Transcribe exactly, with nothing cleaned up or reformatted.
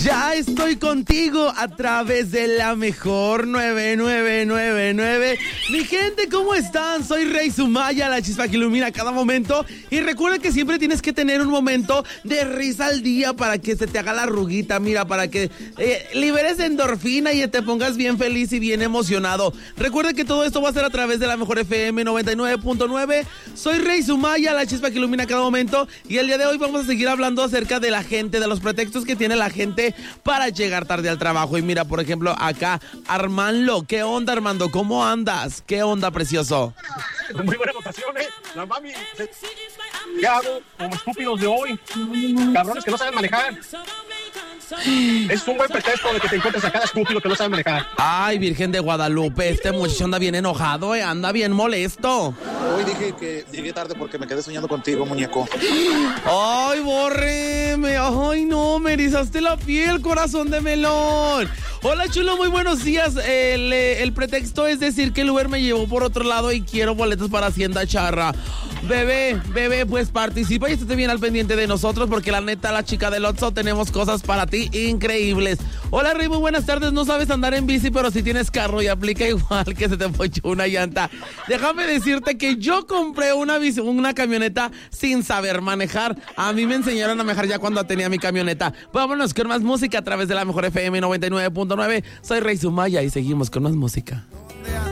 Ya estoy contigo a través de la mejor nueve nueve nueve nueve. Mi gente, ¿cómo están? Soy Rey Sumaya, la chispa que ilumina cada momento. Y recuerda que siempre tienes que tener un momento de risa al día para que se te haga la arruguita, mira, para que eh, liberes endorfina y te pongas bien feliz y bien emocionado. Recuerda que todo esto va a ser a través de la mejor F M noventa y nueve punto nueve. Soy Rey Sumaya, la chispa que ilumina cada momento. Y el día de hoy vamos a seguir hablando acerca de la gente, de los pretextos que tiene la gente para llegar tarde al trabajo. Y mira, por ejemplo, acá, Armando. ¿Qué onda, Armando? ¿Cómo andas? ¿Qué onda, precioso? Muy buena votación, ¿eh? La mami, ¿qué hago? Como estúpidos de hoy, cabrones que no saben manejar. Es un buen pretexto de que te encuentres a cada estúpido que no sabe manejar. Ay, Virgen de Guadalupe, este muchacho anda bien enojado, eh, anda bien molesto. Hoy dije que llegué tarde porque me quedé soñando contigo, muñeco. Ay, borre, me, ay no, me erizaste la piel, corazón de melón. Hola, chulo, muy buenos días. El, el pretexto es decir que el Uber me llevó por otro lado y quiero boletos para Hacienda Charra. Bebé, bebé, pues participa y estate bien al pendiente de nosotros porque la neta, la chica del Otso, tenemos cosas para ti increíbles. Hola, Rey, muy buenas tardes. No sabes andar en bici, pero si tienes carro y aplica igual que se te ponchó una llanta. Déjame decirte que yo compré una bici, una camioneta sin saber manejar. A mí me enseñaron a manejar ya cuando tenía mi camioneta. Vámonos con más música a través de la mejor F M noventa y nueve punto nueve. Soy Rey Sumaya y seguimos con más música.